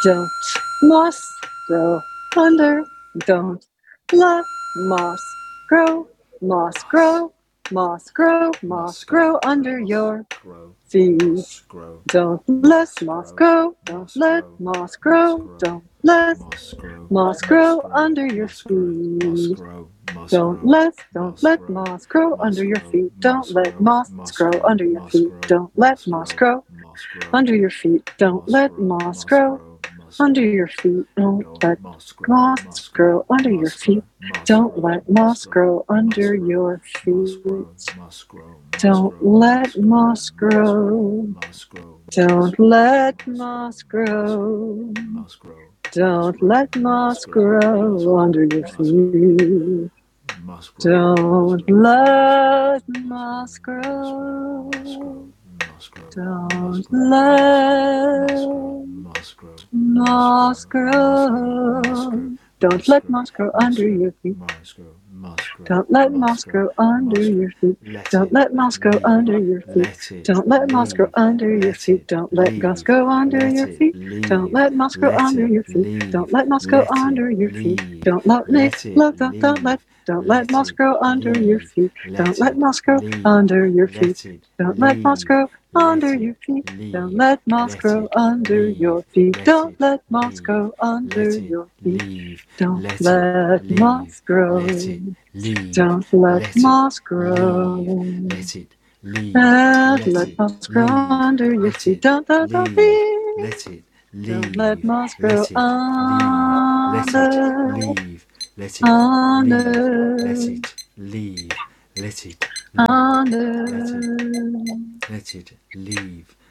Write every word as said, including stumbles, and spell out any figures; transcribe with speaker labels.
Speaker 1: Don't moss grow under. Don't let moss grow. Moss grow. Moss grow. Moss grow under your feet. Don't let moss grow. Don't let moss grow. Don't let moss grow under your feet. Don't let, don't let moss grow under your feet. Don't let moss grow under your feet. Don't let moss grow under your feet. Don't let moss grow under your feet. Don't let moss grow under your feet. Don't let moss grow under your feet. Don't let moss grow. Don't let moss grow. Don't let moss grow under your feet. Don't let moss grow. Don't let moss grow. Don't let moss grow under your feet. Don't let moss grow under your feet. Don't let moss grow under your feet. Don't let moss grow under your feet. Don't let moss grow under your feet. Don't let moss grow under your feet. Don't let moss grow under your feet. Don't let me look. Don't don't let. Don't let moss grow under your feet. Don't let moss grow under your feet. Don't let moss grow under your feet. Don't let moss grow under your feet. Don't let moss grow under your feet. Don't let moss grow. Don't let moss grow.
Speaker 2: Let it leave.
Speaker 1: Don't let moss grow under your feet. Don't let it leave.
Speaker 2: Let it leave.
Speaker 1: Don't let moss grow
Speaker 2: Let it
Speaker 1: under.
Speaker 2: leave. Let it
Speaker 1: Under.
Speaker 2: Let it leave. Let it
Speaker 1: Under.
Speaker 2: Let it leave.